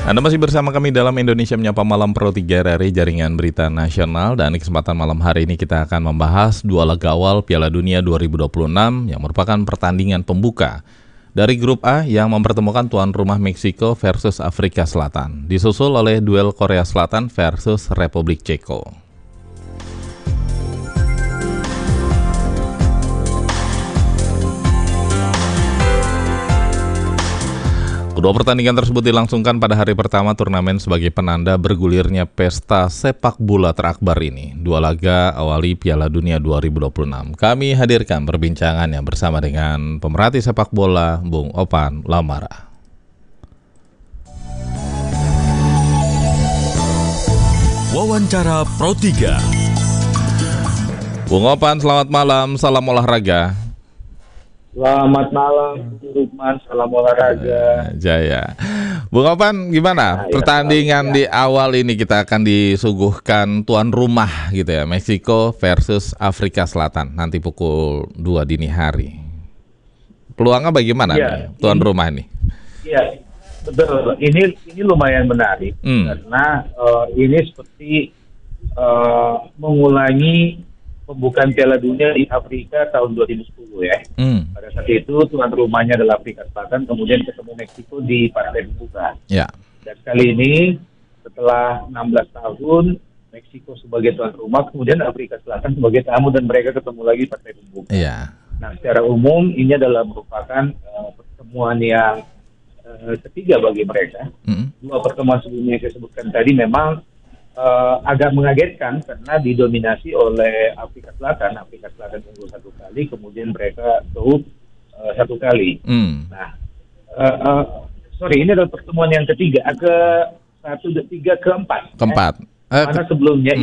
Anda masih bersama kami dalam Indonesia Menyapa Malam Pro 3 RRI Jaringan Berita Nasional, dan di kesempatan malam hari ini kita akan membahas dua laga awal Piala Dunia 2026 yang merupakan pertandingan pembuka dari grup A yang mempertemukan tuan rumah Meksiko versus Afrika Selatan, disusul oleh duel Korea Selatan versus Republik Ceko. Kedua pertandingan tersebut dilangsungkan pada hari pertama turnamen sebagai penanda bergulirnya pesta sepak bola terakbar ini. Dua laga awali Piala Dunia 2026. Kami hadirkan perbincangannya bersama dengan pemerhati sepak bola Bung Opan Lamara. Wawancara Pro 3. Bung Opan, selamat malam, salam olahraga. Selamat malam, Rukman. Salam olahraga. Jaya. Bung Opan, gimana pertandingan di awal ini? Kita akan disuguhkan tuan rumah gitu ya, Meksiko versus Afrika Selatan nanti pukul 2 dini hari. Peluangnya bagaimana nih, tuan rumah ini? Iya, betul. Ini lumayan menarik karena ini seperti mengulangi pembukaan Piala Dunia di Afrika tahun 2010 ya. Pada saat itu tuan rumahnya adalah Afrika Selatan, kemudian ketemu Meksiko di partai pembuka. Ya. Dan kali ini setelah 16 tahun Meksiko sebagai tuan rumah, kemudian Afrika Selatan sebagai tamu, dan mereka ketemu lagi partai pembuka. Iya. Nah, secara umum ini adalah merupakan pertemuan yang ketiga bagi mereka. Dua pertemuan sebelumnya yang saya sebutkan tadi memang agak mengagetkan karena didominasi oleh Afrika Selatan. Afrika Selatan unggul 1 kali, kemudian mereka tuh 1 kali. Nah, ini adalah pertemuan yang ketiga, keempat. Karena sebelumnya,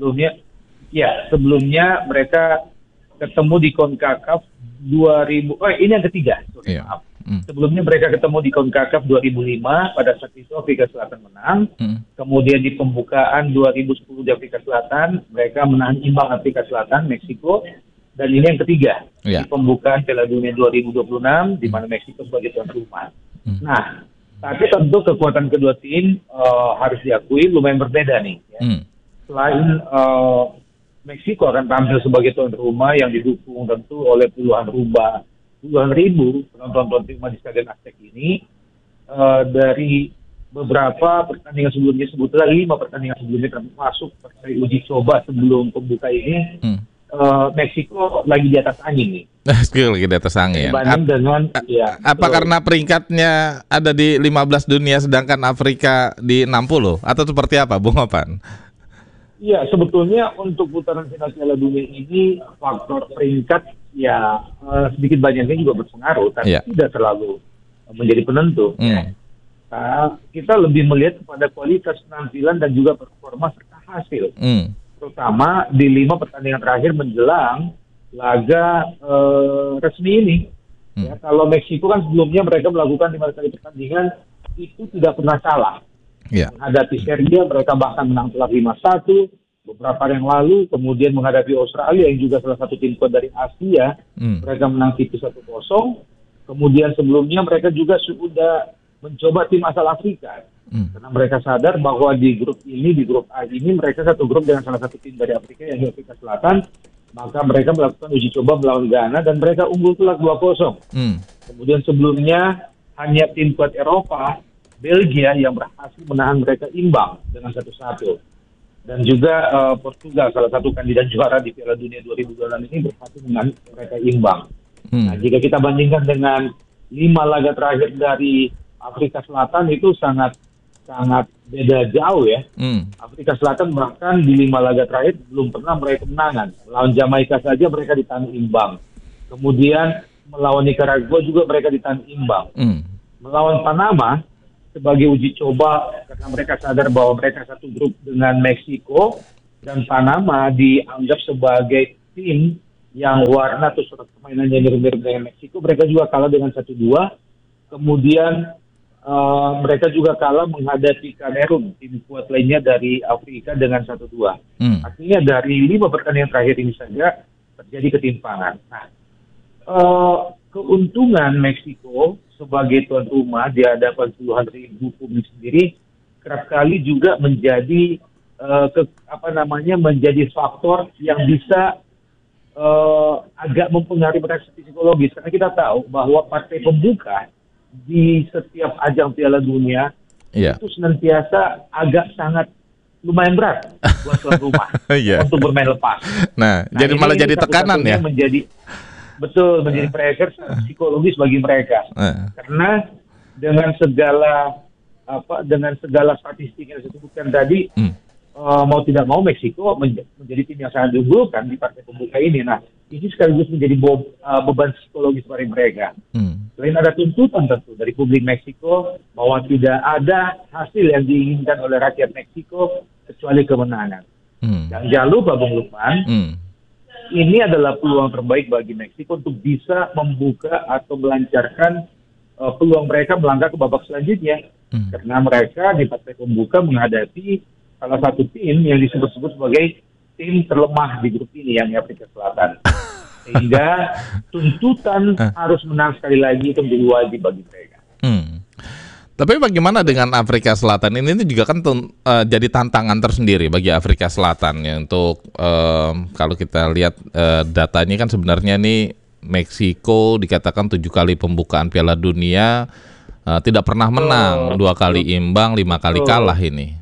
sebelumnya mereka ketemu di CONCACAF 2000. Ini yang ketiga. Maaf. Sebelumnya mereka ketemu di CONCACAF 2005, pada saat itu Afrika Selatan menang. Kemudian di pembukaan 2010 di Afrika Selatan, mereka menahan imbang Afrika Selatan, Meksiko. Dan ini yang ketiga, di pembukaan Piala Dunia 2026, di mana Meksiko sebagai tuan rumah. Nah, tapi tentu kekuatan kedua tim harus diakui lumayan berbeda nih. Ya. Selain Meksiko akan tampil sebagai tuan rumah yang didukung tentu oleh puluhan ribu penonton tim di Stadion Aztec ini, dari beberapa pertandingan sebelumnya, sebutlah 5 pertandingan sebelumnya termasuk uji coba sebelum pembuka ini, Meksiko lagi di atas angin nih. Lagi di atas angin. Dibanding dengan apa karena peringkatnya ada di 15 dunia sedangkan Afrika di 60 atau seperti apa, Bung Opan? Iya, sebetulnya untuk putaran final Piala Dunia ini faktor peringkat sedikit banyaknya juga berpengaruh, tapi tidak terlalu menjadi penentu. Kita lebih melihat kepada kualitas penampilan dan juga performa serta hasil, terutama di 5 pertandingan terakhir menjelang laga resmi ini. Ya, kalau Meksiko kan sebelumnya mereka melakukan 5 kali pertandingan itu tidak pernah salah. Menghadapi Serbia mereka bahkan menang telak 5-1 beberapa hari yang lalu, kemudian menghadapi Australia yang juga salah satu tim kuat dari Asia, mereka menang tipis 1-0. Kemudian sebelumnya mereka juga sudah mencoba tim asal Afrika, karena mereka sadar bahwa di grup A ini mereka satu grup dengan salah satu tim dari Afrika yang Afrika Selatan, maka mereka melakukan uji coba melawan Ghana dan mereka unggul telak 2-0. Kemudian sebelumnya hanya tim kuat Eropa, Belgia, yang berhasil menahan mereka imbang dengan 1-1. Dan juga Portugal, salah satu kandidat juara di Piala Dunia 2026 ini, berhasil menahan mereka imbang. Nah, jika kita bandingkan dengan 5 laga terakhir dari Afrika Selatan, itu sangat beda jauh ya. Afrika Selatan bahkan di 5 laga terakhir belum pernah meraih kemenangan. Melawan Jamaika saja mereka ditahan imbang. Kemudian melawan Nicaragua juga mereka ditahan imbang. Melawan Panama sebagai uji coba karena mereka sadar bahwa mereka satu grup dengan Meksiko, dan Panama dianggap sebagai tim yang warna atau surat permainannya mirip-mirip dengan Meksiko. Mereka juga kalah dengan 1-2. Kemudian mereka juga kalah menghadapi Kamerun, tim kuat lainnya dari Afrika, dengan 1-2. Artinya dari 5 pertandingan terakhir ini saja terjadi ketimpangan. Nah, keuntungan Meksiko sebagai tuan rumah di hadapan puluhan ribu publik sendiri kerap kali juga menjadi menjadi faktor yang bisa agak mempengaruhi mereka psikologis, karena kita tahu bahwa partai pembuka di setiap ajang Piala Dunia itu senantiasa agak sangat lumayan berat buat tuan rumah untuk bermain lepas. Nah jadi malah jadi tekanan ya. Menjadi pressure psikologis bagi mereka. Karena dengan segala statistik yang saya sebutkan tadi, mau tidak mau Meksiko menjadi tim yang sangat diunggulkan di partai pembuka ini. Nah, ini sekaligus menjadi beban psikologis bagi mereka. Selain ada tuntutan tentu dari publik Meksiko bahwa tidak ada hasil yang diinginkan oleh rakyat Meksiko kecuali kemenangan. Dan jangan lupa Bung Lukman, ini adalah peluang terbaik bagi Meksiko untuk bisa membuka atau melancarkan peluang mereka melangkah ke babak selanjutnya. Karena mereka di partai pembuka menghadapi salah satu tim yang disebut-sebut sebagai tim terlemah di grup ini, yang Afrika Selatan. Sehingga tuntutan harus menang sekali lagi itu menjadi wajib bagi mereka. Tapi bagaimana dengan Afrika Selatan? Ini juga kan jadi tantangan tersendiri bagi Afrika Selatan ya, untuk kalau kita lihat datanya kan sebenarnya nih Meksiko dikatakan 7 kali pembukaan Piala Dunia tidak pernah menang, 2 kali imbang, 5 kali kalah ini.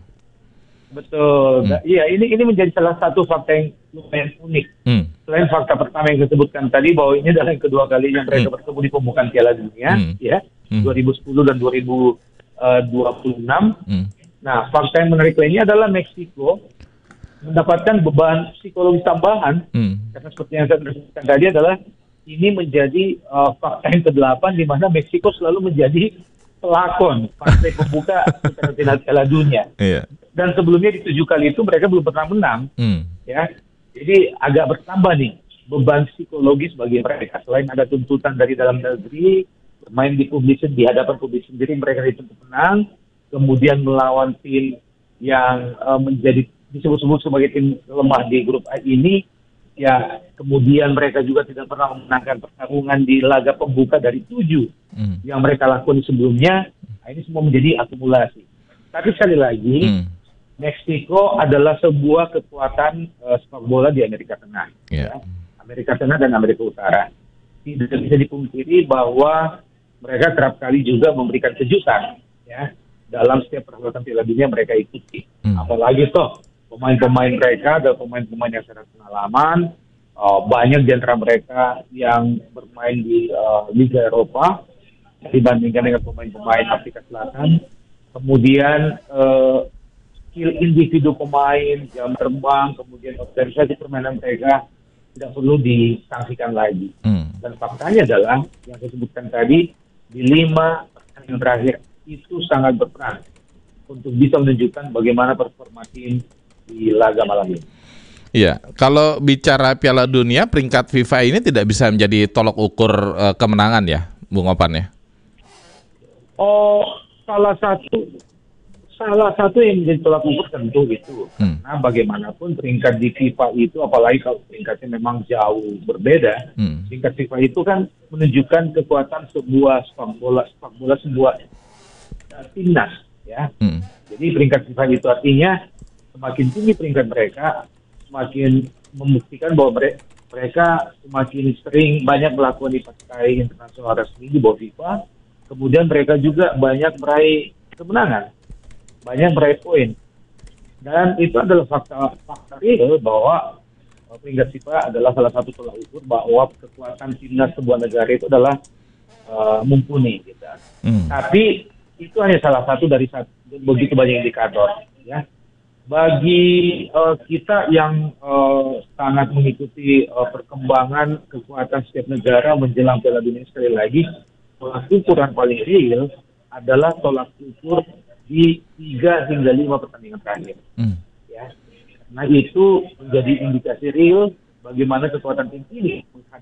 Betul. Iya, ini menjadi salah satu fakta yang lumayan unik. Selain fakta pertama yang disebutkan tadi bahwa ini adalah yang kedua kalinya mereka bertemu di pembukaan Piala Dunia, 2010 dan 2026. Nah, fakta yang menarik lainnya adalah Meksiko mendapatkan beban psikologis tambahan, karena seperti yang saya sebutkan tadi adalah ini menjadi fakta yang ke-8 di mana Meksiko selalu menjadi pelakon partai pembuka putaran final Piala Dunia. Dan sebelumnya di 7 kali itu mereka belum pernah menang. Ya, jadi agak bertambah nih beban psikologis bagi mereka. Selain ada tuntutan dari dalam negeri, bermain di hadapan publik sendiri, mereka dituntut menang, kemudian melawan tim yang menjadi disebut-sebut sebagai tim lemah di grup A ini. Ya, kemudian mereka juga tidak pernah memenangkan pertarungan di laga pembuka dari 7 yang mereka lakukan sebelumnya. Nah, ini semua menjadi akumulasi. Tapi sekali lagi, Meksiko adalah sebuah kekuatan sepak bola di Amerika Tengah. Ya. Amerika Tengah dan Amerika Utara. Tidak bisa dipungkiri bahwa mereka kerap kali juga memberikan kejutan ya dalam setiap perhelatan Piala Dunia mereka ikuti. Apalagi pemain-pemain mereka adalah pemain-pemain yang sangat pengalaman. Banyak di antara mereka yang bermain di Liga Eropa dibandingkan dengan pemain-pemain Afrika Selatan. Kemudian skill individu pemain, jam terbang, kemudian organisasi permainan mereka tidak perlu disangsikan lagi. Dan faktanya adalah yang saya sebutkan tadi, di 5 pertandingan terakhir itu sangat berperan untuk bisa menunjukkan bagaimana performa tim di laga malam ini. Iya, kalau bicara Piala Dunia, peringkat FIFA ini tidak bisa menjadi tolok ukur kemenangan ya, Bung Opan ya? Salah satu yang menjadi tolak ukur tentu itu. Karena bagaimanapun peringkat di FIFA itu, apalagi kalau peringkatnya memang jauh berbeda, peringkat FIFA itu kan menunjukkan kekuatan sebuah sepak bola sebuah timnas ya. Jadi peringkat FIFA itu artinya semakin tinggi peringkat mereka, semakin membuktikan bahwa mereka semakin sering banyak melakukan di partai internasional resmi di bawah FIFA. Kemudian mereka juga banyak meraih kemenangan, banyak meraih poin. Dan itu adalah fakta real bahwa peringkat FIFA adalah salah satu tolak ukur bahwa kekuatan timnas sebuah negara itu adalah mumpuni gitu. Tapi itu hanya salah satu dari begitu banyak indikator ya. Bagi kita yang sangat mengikuti perkembangan kekuatan setiap negara menjelang Piala Dunia, sekali lagi tolak ukur yang paling real adalah tolak ukur di 3 hingga 5 pertandingan terakhir. Ya. Nah, itu menjadi indikasi real bagaimana kekuatan tim ini